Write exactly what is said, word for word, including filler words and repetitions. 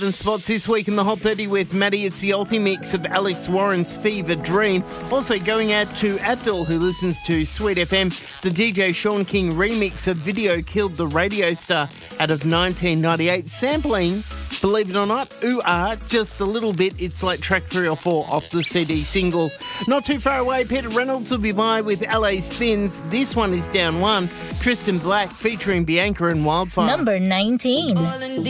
And spots this week in the Hot thirty with Maddie. It's the ulti mix of Alex Warren's Fever Dream. Also going out to Abdul, who listens to Sweet F M. The D J Sean King remix of Video Killed the Radio Star out of nineteen ninety-eight. Sampling, believe it or not, ooh ah, just a little bit. It's like track three or four off the C D single. Not too far away, Peter Reynolds will be by with L A Spins. This one is down one. Tristan Black featuring Bianca and Wildfire. Number nineteen.